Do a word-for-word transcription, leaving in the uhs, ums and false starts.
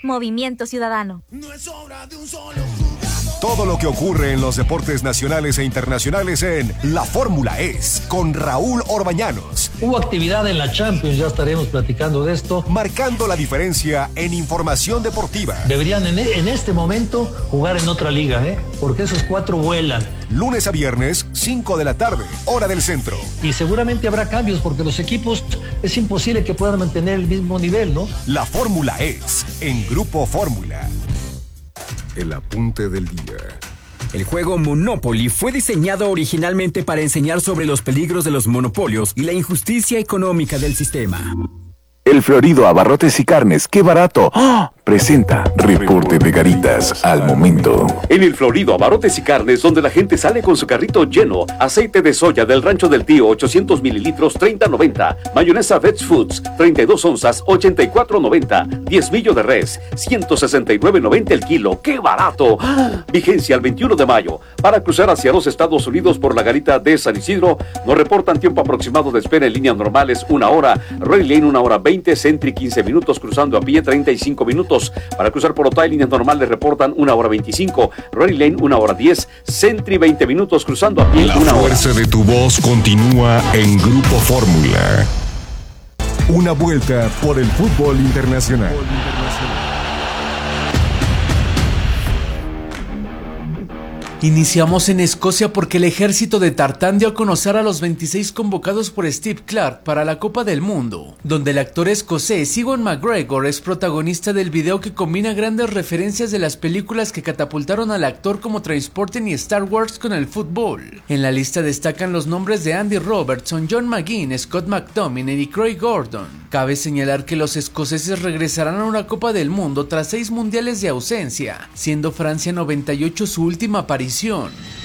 Movimiento Ciudadano. No es obra de un solo jugador. Todo lo que ocurre en los deportes nacionales e internacionales en La Fórmula Es, con Raúl Orbañanos. Hubo actividad en la Champions, ya estaremos platicando de esto. Marcando la diferencia en información deportiva. Deberían en, en este momento jugar en otra liga, ¿eh? Porque esos cuatro vuelan. Lunes a viernes, cinco de la tarde, hora del centro. Y seguramente habrá cambios porque los equipos es imposible que puedan mantener el mismo nivel, ¿no? La Fórmula Es, en Grupo Fórmula. El apunte del día. El juego Monopoly fue diseñado originalmente para enseñar sobre los peligros de los monopolios y la injusticia económica del sistema. El Florido Abarrotes y Carnes, ¡qué barato! ¡Oh! Presenta Reporte de Garitas al momento. En el Florido Abarrotes y Carnes, donde la gente sale con su carrito lleno. Aceite de soya del Rancho del Tío, ochocientos mililitros, treinta noventa. Mayonesa Vets Foods, treinta y dos onzas, ochenta y cuatro noventa. Diezmillo de res, ciento sesenta y nueve noventa el kilo. ¡Qué barato! ¡Ah! Vigencia el veintiuno de mayo. Para cruzar hacia los Estados Unidos por la garita de San Isidro, nos reportan tiempo aproximado de espera en líneas normales, una hora. Roy Lane, una hora veinte. Sentry, quince minutos. Cruzando a pie, treinta y cinco minutos. Para cruzar por Otay, líneas normales reportan una hora veinticinco. Rory Lane, una hora diez. Sentry, veinte minutos. Cruzando a pie, La una hora. La fuerza de tu voz continúa en Grupo Fórmula. Una vuelta por el fútbol internacional. Iniciamos en Escocia porque el ejército de Tartán dio a conocer a los veintiséis convocados por Steve Clark para la Copa del Mundo, donde el actor escocés Ewan McGregor es protagonista del video que combina grandes referencias de las películas que catapultaron al actor como Trainspotting y Star Wars con el fútbol. En la lista destacan los nombres de Andy Robertson, John McGinn, Scott McTominay y Craig Gordon. Cabe señalar que los escoceses regresarán a una Copa del Mundo tras seis mundiales de ausencia, siendo Francia noventa y ocho su última aparición.